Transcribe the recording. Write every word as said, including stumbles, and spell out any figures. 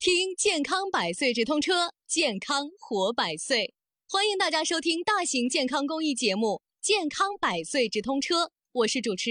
听健康百岁直通车，健康活百岁。欢迎大家收听大型健康公益节目《健康百岁直通车》，我是主持人